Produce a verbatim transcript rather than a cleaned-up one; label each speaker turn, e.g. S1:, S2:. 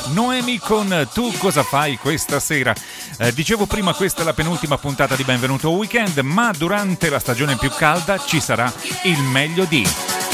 S1: Noemi con Tu cosa fai questa sera? Eh, dicevo prima, questa è la penultima puntata di Benvenuto Weekend, ma durante la stagione più calda ci sarà il meglio di...